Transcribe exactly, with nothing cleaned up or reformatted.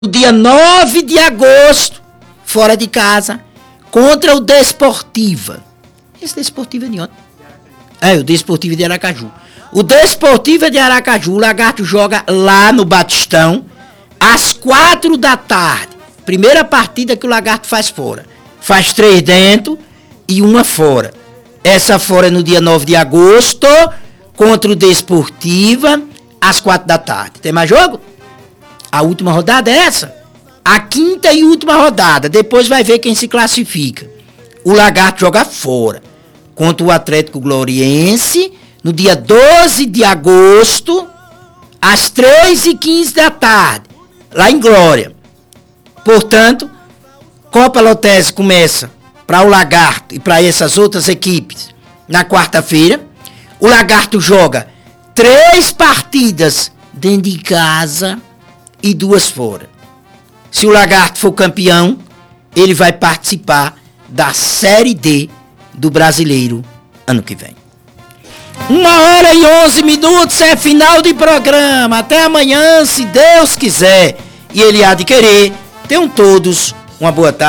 no dia nove de agosto, fora de casa, contra o Desportiva. Esse Desportiva é de onde? É, o Desportiva de Aracaju. O Desportiva de Aracaju, o Lagarto joga lá no Batistão, às quatro da tarde. Primeira partida que o Lagarto faz fora. Faz três dentro e uma fora. Essa fora é no dia nove de agosto, contra o Desportiva, às quatro da tarde. Tem mais jogo? A última rodada é essa. A quinta e última rodada. Depois vai ver quem se classifica. O Lagarto joga fora. Contra o Atlético Gloriense, no dia doze de agosto, às três e quinze da tarde. Lá em Glória. Portanto, Copa Lotese começa para o Lagarto e para essas outras equipes na quarta-feira. O Lagarto joga três partidas dentro de casa e duas fora. Se o Lagarto for campeão, ele vai participar da Série D do Brasileiro ano que vem. Uma hora e onze minutos é final de programa. Até amanhã, se Deus quiser e Ele há de querer. Tenham todos uma boa tarde.